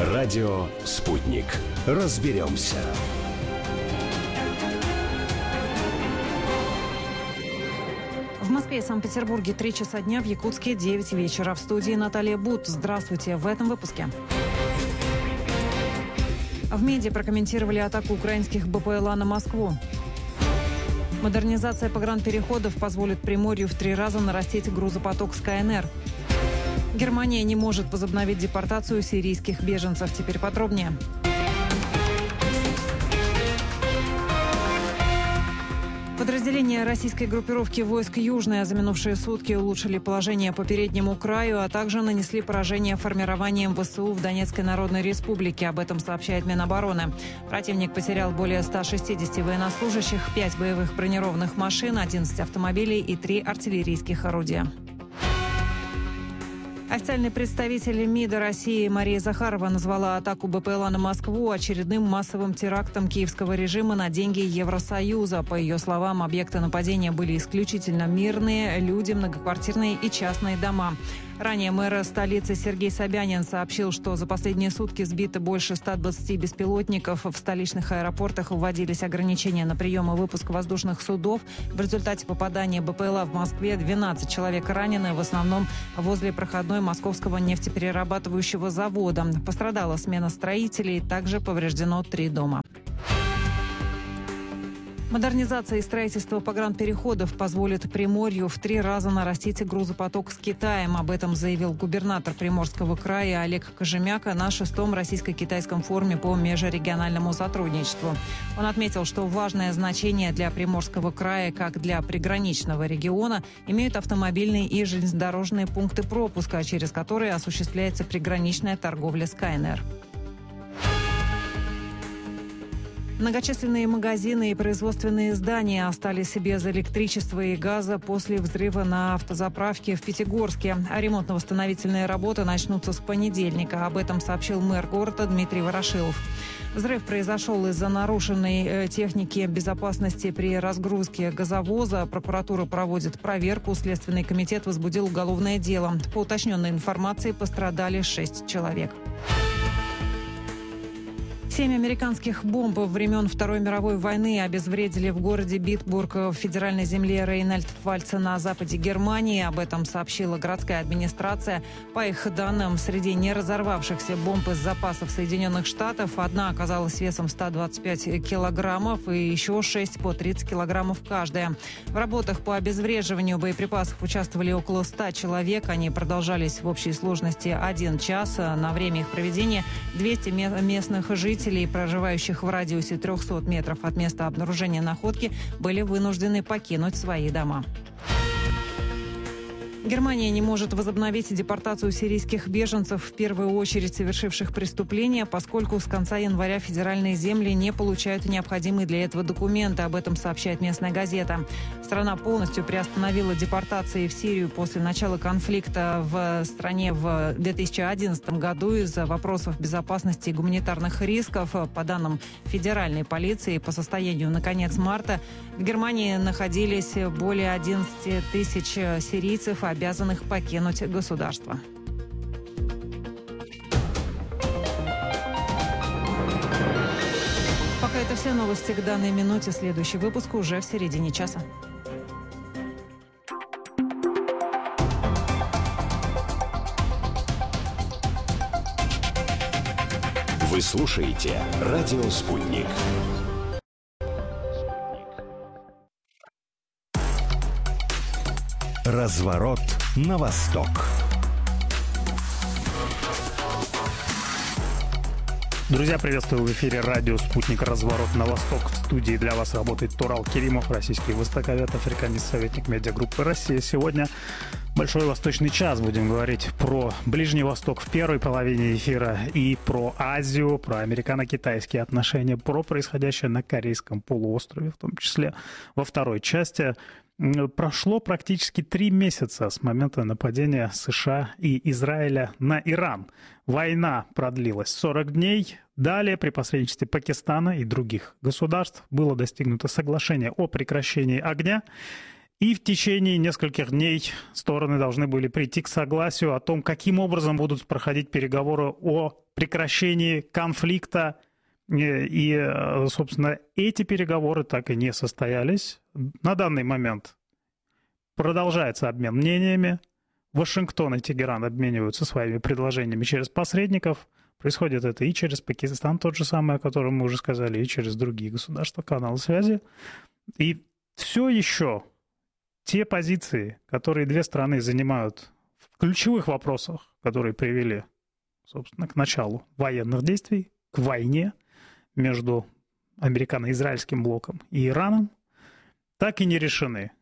Радио «Спутник». Разберемся. В Москве и Санкт-Петербурге 3 часа дня, в Якутске 9 вечера. В студии Наталья Бут. Здравствуйте. В этом выпуске. В МИДе прокомментировали атаку украинских БПЛА на Москву. Модернизация погранпереходов позволит Приморью в 3 раза нарастить грузопоток с КНР. Германия не может возобновить депортацию сирийских беженцев. Теперь подробнее. Подразделения российской группировки войск Южная за минувшие сутки улучшили положение по переднему краю, а также нанесли поражение формированием ВСУ в Донецкой Народной Республике. Об этом сообщает Минобороны. Противник потерял более 160 военнослужащих, 5 боевых бронированных машин, 11 автомобилей и 3 артиллерийских орудия. Официальный представитель МИДа России Мария Захарова назвала атаку БПЛА на Москву очередным массовым терактом киевского режима на деньги Евросоюза. По ее словам, объекты нападения были исключительно мирные люди, многоквартирные и частные дома. Ранее мэр столицы Сергей Собянин сообщил, что за последние сутки сбито больше 120 беспилотников. В столичных аэропортах вводились ограничения на прием и выпуск воздушных судов. В результате попадания БПЛА в Москве 12 человек ранены, в основном возле проходной Московского нефтеперерабатывающего завода. Пострадала смена строителей, также повреждено 3 дома. Модернизация и строительство погранпереходов позволит Приморью в 3 раза нарастить грузопоток с Китаем. Об этом заявил губернатор Приморского края Олег Кожемяка на 6-м российско-китайском форуме по межрегиональному сотрудничеству. Он отметил, что важное значение для Приморского края, как для приграничного региона, имеют автомобильные и железнодорожные пункты пропуска, через которые осуществляется приграничная торговля с КНР. Многочисленные магазины и производственные здания остались без электричества и газа после взрыва на автозаправке в Пятигорске. А ремонтно-восстановительные работы начнутся с понедельника. Об этом сообщил мэр города Дмитрий Ворошилов. Взрыв произошел из-за нарушенной техники безопасности при разгрузке газовоза. Прокуратура проводит проверку. Следственный комитет возбудил уголовное дело. По уточненной информации пострадали 6 человек. 7 американских бомб времен Второй мировой войны обезвредили в городе Битбург в федеральной земле Рейнланд-Пфальца на западе Германии. Об этом сообщила городская администрация. По их данным, среди неразорвавшихся бомб из запасов Соединенных Штатов одна оказалась весом 125 килограммов и еще 6 по 30 килограммов каждая. В работах по обезвреживанию боеприпасов участвовали около 100 человек. Они продолжались в общей сложности 1 час. На время их проведения 200 местных жителей, проживающих в радиусе 300 метров от места обнаружения находки, были вынуждены покинуть свои дома. Германия не может возобновить депортацию сирийских беженцев, в первую очередь совершивших преступления, поскольку с конца января федеральные земли не получают необходимые для этого документы. Об этом сообщает местная газета. Страна полностью приостановила депортации в Сирию после начала конфликта в стране в 2011 году из-за вопросов безопасности и гуманитарных рисков. По данным федеральной полиции, по состоянию на конец марта в Германии находились более 11 тысяч сирийцев, обязанных покинуть государство. Пока это все новости к данной минуте. Следующий выпуск уже в середине часа. Вы слушаете «Радио Спутник». Разворот на восток. Друзья, приветствую, в эфире радио «Спутник. Разворот на восток». В студии для вас работает Турал Керимов, российский востоковед, африканист, советник медиагруппы «Россия». Сегодня Большой Восточный час. Будем говорить про Ближний Восток в первой половине эфира и про Азию, про американо-китайские отношения, про происходящее на Корейском полуострове, в том числе во второй части. Прошло практически 3 месяца с момента нападения США и Израиля на Иран. Война продлилась 40 дней. Далее, при посредничестве Пакистана и других государств, было достигнуто соглашение о прекращении огня. И в течение нескольких дней стороны должны были прийти к согласию о том, каким образом будут проходить переговоры о прекращении конфликта. И, собственно, эти переговоры так и не состоялись. На данный момент продолжается обмен мнениями. Вашингтон и Тегеран обмениваются своими предложениями через посредников. Происходит это и через Пакистан, тот же самый, о котором мы уже сказали, и через другие государства, каналы связи. И все еще те позиции, которые две страны занимают в ключевых вопросах, которые привели, собственно, к началу военных действий, к войне между американо-израильским блоком и Ираном, так и не решены.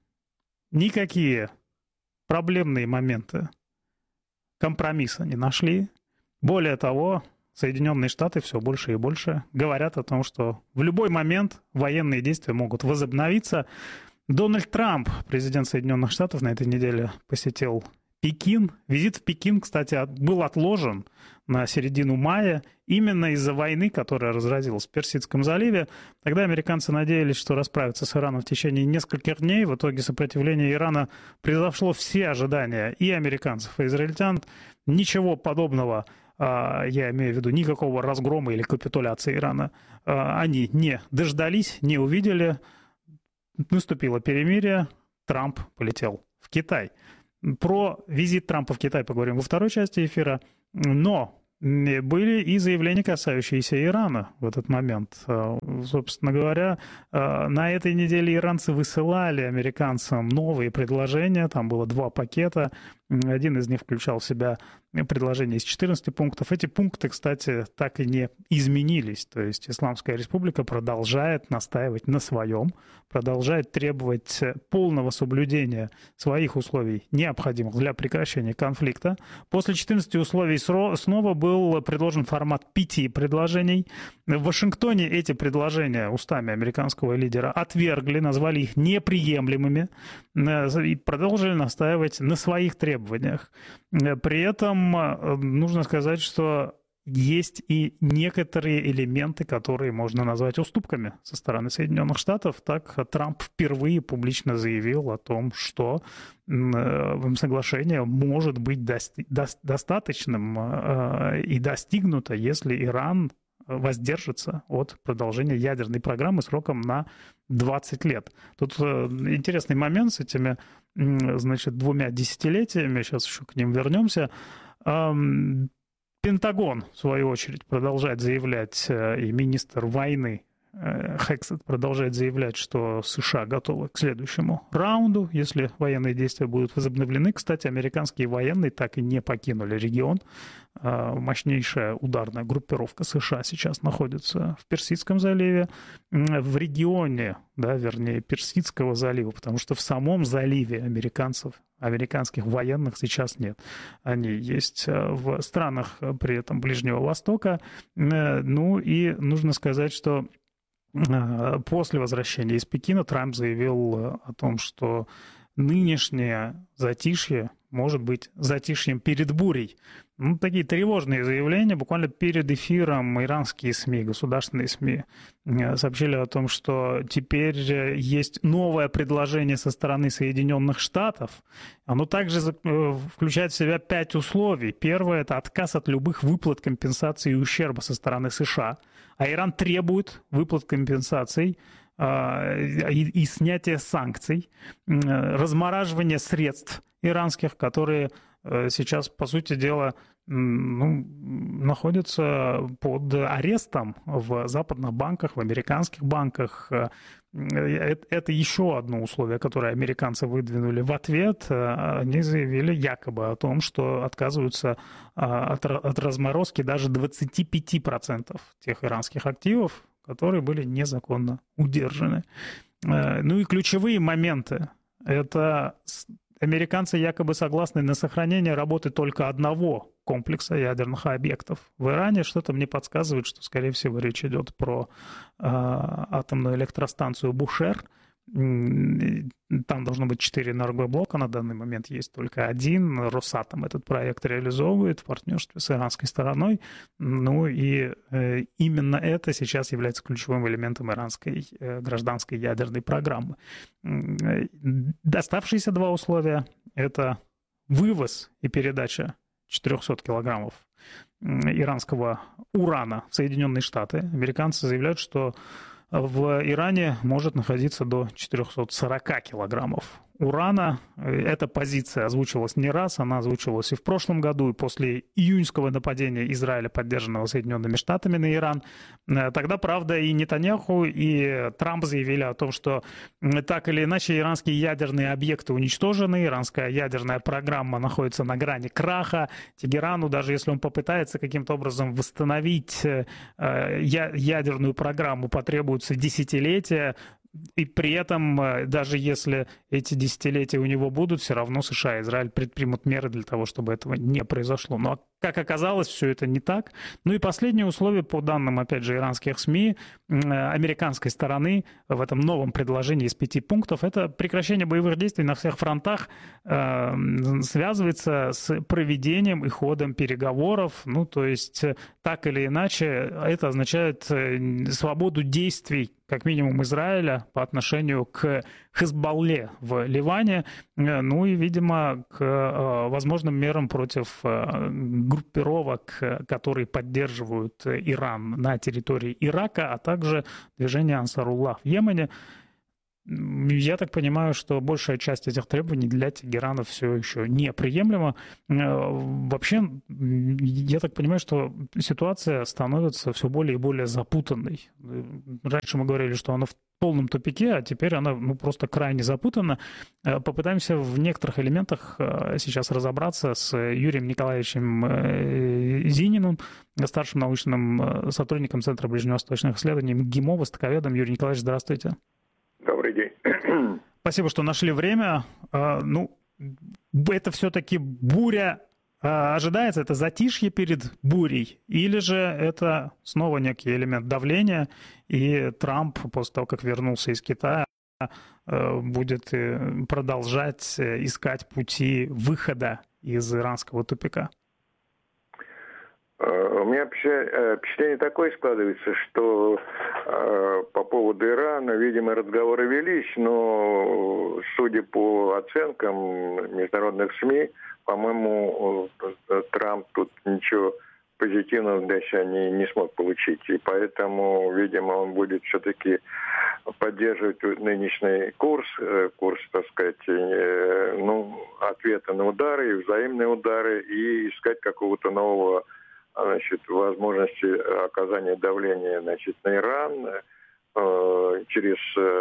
Никакие проблемные моменты компромисса не нашли. Более того, Соединенные Штаты все больше и больше говорят о том, что в любой момент военные действия могут возобновиться. Дональд Трамп, президент Соединенных Штатов, на этой неделе посетил Пекин. Визит в Пекин, кстати, был отложен на середину мая именно из-за войны, которая разразилась в Персидском заливе. Тогда американцы надеялись, что расправятся с Ираном в течение нескольких дней. В итоге сопротивление Ирана превзошло все ожидания и американцев, и израильтян. Ничего подобного, я имею в виду, никакого разгрома или капитуляции Ирана, они не дождались, не увидели. Наступило перемирие, Трамп полетел в Китай. Про визит Трампа в Китай поговорим во второй части эфира, но были и заявления, касающиеся Ирана в этот момент. Собственно говоря, на этой неделе иранцы высылали американцам новые предложения, там было 2 пакета, один из них включал в себя предложение из 14 пунктов. Эти пункты, кстати, так и не изменились, то есть Исламская Республика продолжает настаивать на своем, продолжает требовать полного соблюдения своих условий, необходимых для прекращения конфликта. После 14 условий снова был предложен формат 5 предложений. В Вашингтоне эти предложения устами американского лидера отвергли, назвали их неприемлемыми и продолжили настаивать на своих требованиях. При этом нужно сказать, что есть и некоторые элементы, которые можно назвать уступками со стороны Соединенных Штатов. Так Трамп впервые публично заявил о том, что соглашение может быть достаточным и достигнуто, если Иран воздержится от продолжения ядерной программы сроком на 20 лет. Тут интересный момент с этими, значит, 2 десятилетиями, сейчас еще к ним вернемся. Пентагон, в свою очередь, продолжает заявлять, и министр войны Хексет продолжает заявлять, что США готовы к следующему раунду, если военные действия будут возобновлены. Кстати, американские военные так и не покинули регион. Мощнейшая ударная группировка США сейчас находится в Персидском заливе, в регионе, да, вернее, Персидского залива, потому что в самом заливе американских военных сейчас нет. Они есть в странах при этом Ближнего Востока. Ну и нужно сказать, что после возвращения из Пекина Трамп заявил о том, что нынешнее затишье может быть затишьем перед бурей. Ну, такие тревожные заявления. Буквально перед эфиром иранские СМИ, государственные СМИ сообщили о том, что теперь есть новое предложение со стороны Соединенных Штатов. Оно также включает в себя 5 условий. Первое – это отказ от любых выплат компенсаций и ущерба со стороны США. А Иран требует выплат компенсаций и снятия санкций, размораживание средств иранских, которые сейчас, по сути дела, находятся под арестом в западных банках, в американских банках. Это еще одно условие, которое американцы выдвинули в ответ. Они заявили якобы о том, что отказываются от разморозки даже 25% тех иранских активов, которые были незаконно удержаны. Ну и ключевые моменты. Это американцы якобы согласны на сохранение работы только одного комплекса ядерных объектов в Иране. Что-то мне подсказывает, что, скорее всего, речь идет про атомную электростанцию Бушер. Там должно быть 4 энергоблока, на данный момент есть только один. Росатом этот проект реализовывает в партнерстве с иранской стороной. Ну и именно это сейчас является ключевым элементом иранской гражданской ядерной программы. Оставшиеся 2 условия – это вывоз и передача 400 килограммов иранского урана в Соединенные Штаты. Американцы заявляют, что в Иране может находиться до 440 килограммов урана. Эта позиция озвучивалась не раз, она озвучивалась и в прошлом году, и после июньского нападения Израиля, поддержанного Соединенными Штатами на Иран. Тогда, правда, и Нетаньяху, и Трамп заявили о том, что так или иначе иранские ядерные объекты уничтожены, иранская ядерная программа находится на грани краха. Тегерану, даже если он попытается каким-то образом восстановить ядерную программу, потребуется десятилетия. И при этом, даже если эти десятилетия у него будут, все равно США и Израиль предпримут меры для того, чтобы этого не произошло. Но, как оказалось, все это не так. Ну и последнее условие, по данным, опять же, иранских СМИ, американской стороны в этом новом предложении из 5 пунктов, это прекращение боевых действий на всех фронтах связывается с проведением и ходом переговоров. Ну, то есть, так или иначе, это означает свободу действий, как минимум, Израиля по отношению к Хезболле в Ливане, ну и, видимо, к возможным мерам против группировок, которые поддерживают Иран на территории Ирака, а также движение Ансаруллах в Йемене. Я так понимаю, что большая часть этих требований для Тегерана все еще неприемлема. Вообще, я так понимаю, что ситуация становится все более и более запутанной. Раньше мы говорили, что она в полном тупике, а теперь она просто крайне запутана. Попытаемся в некоторых элементах сейчас разобраться с Юрием Николаевичем Зининым, старшим научным сотрудником Центра ближневосточных исследований МГИМО, востоковедом. Юрий Николаевич, здравствуйте. Добрый день. Спасибо, что нашли время. Это все-таки буря ожидается? Это затишье перед бурей? Или же это снова некий элемент давления, и Трамп, после того, как вернулся из Китая, будет продолжать искать пути выхода из иранского тупика? У меня впечатление такое складывается, что по поводу Ирана, видимо, разговоры велись, но, судя по оценкам международных СМИ, по-моему, Трамп тут ничего позитивного для себя не смог получить. И поэтому, видимо, он будет все-таки поддерживать нынешний курс, так сказать, ответа на удары, взаимные удары, и искать какого-то нового, возможности оказания давления, на Иран через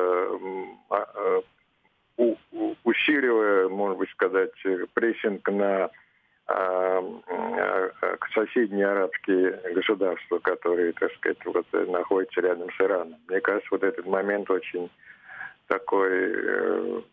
усиливая, можно быть сказать, прессинг на соседние арабские государства, которые, так сказать, находятся рядом с Ираном. Мне кажется, этот момент очень такой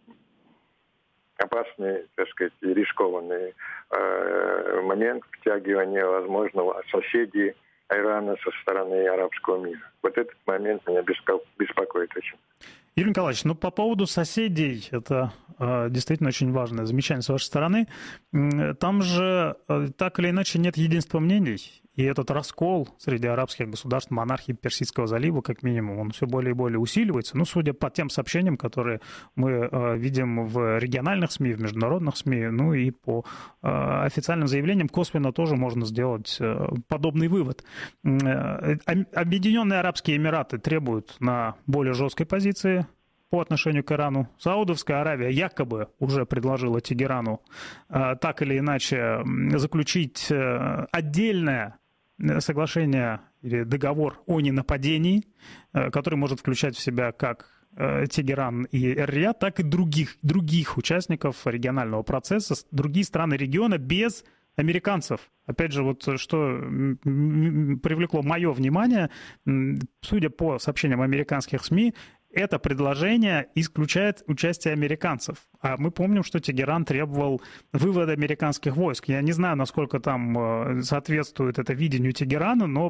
опасный, так сказать, и рискованный момент втягивания возможного соседей Ирана со стороны арабского мира. Этот момент меня беспокоит очень. Юрий Николаевич, по поводу соседей, это действительно очень важное замечание с вашей стороны. Там же так или иначе нет единства мнений, и этот раскол среди арабских государств, монархий Персидского залива, как минимум, он все более и более усиливается. Судя по тем сообщениям, которые мы видим в региональных СМИ, в международных СМИ, и по официальным заявлениям косвенно тоже можно сделать подобный вывод. Объединенные Арабские Эмираты требуют на более жесткой позиции по отношению к Ирану. Саудовская Аравия якобы уже предложила Тегерану так или иначе заключить отдельное соглашение или договор о ненападении, который может включать в себя как Тегеран и Эр-Рияд, так и других участников регионального процесса, другие страны региона без американцев. Опять же, что привлекло мое внимание, судя по сообщениям американских СМИ, это предложение исключает участие американцев. А мы помним, что Тегеран требовал вывода американских войск. Я не знаю, насколько там соответствует это видению Тегерана, но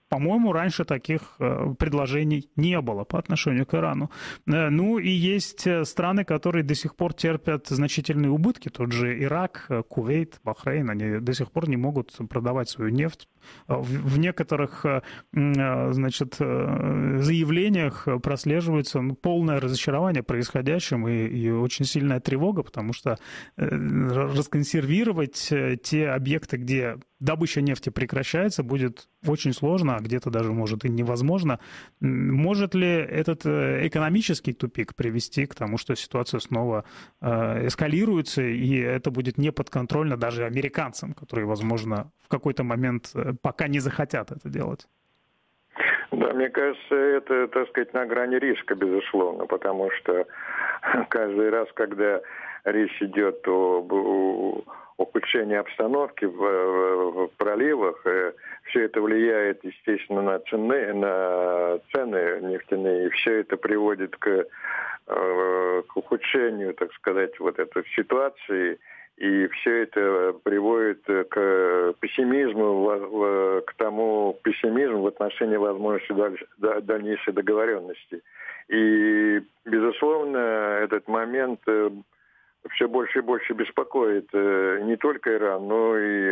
По-моему, раньше таких предложений не было по отношению к Ирану. Ну и есть страны, которые до сих пор терпят значительные убытки. Тот же Ирак, Кувейт, Бахрейн, они до сих пор не могут продавать свою нефть. В некоторых, значит, заявлениях прослеживается полное разочарование происходящим и очень сильная тревога, потому что расконсервировать те объекты, где добыча нефти прекращается, будет очень сложно, а где-то даже, может, и невозможно. Может ли этот экономический тупик привести к тому, что ситуация снова эскалируется, и это будет неподконтрольно даже американцам, которые, возможно, в какой-то момент пока не захотят это делать? Да, мне кажется, это, так сказать, на грани риска, безусловно, потому что каждый раз, когда речь идет об ухудшении обстановки в проливах, все это влияет, естественно, на цены нефтяные, и все это приводит к ухудшению, так сказать, вот этой ситуации. И все это приводит к пессимизму, к тому пессимизму в отношении возможности дальнейшей договоренности. И, безусловно, этот момент все больше и больше беспокоит не только Иран, но и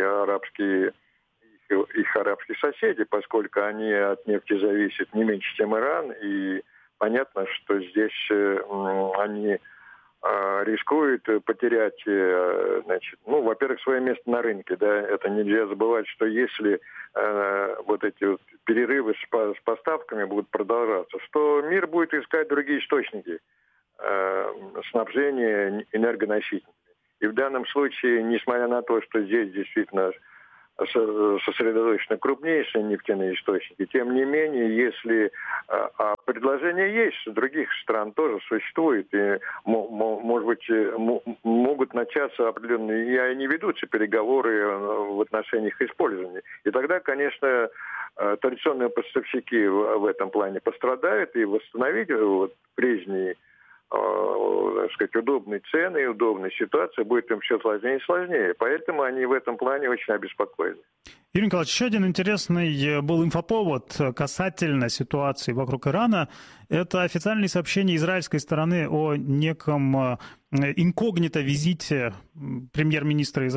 их арабские соседи, поскольку они от нефти зависят не меньше, чем Иран. И понятно, что здесь они рискуют потерять, значит, во-первых, свое место на рынке, да, это нельзя забывать, что если вот эти вот перерывы с поставками будут продолжаться, что мир будет искать другие источники снабжения энергоносителями. И в данном случае, несмотря на то, что здесь действительно сосредоточены крупнейшие нефтяные источники, тем не менее, если предложения есть, с других стран тоже существует, и, может быть, могут начаться определенные, и они ведутся переговоры в отношении их использования. И тогда, конечно, традиционные поставщики в этом плане пострадают, и восстановить прежние, так сказать, удобные цены и удобная ситуация будет им все сложнее и сложнее. Поэтому они в этом плане очень обеспокоены. Юрий Николаевич, еще один интересный был инфоповод касательно ситуации вокруг Ирана. Это официальные сообщения израильской стороны о неком инкогнито визите премьер-министра Израиля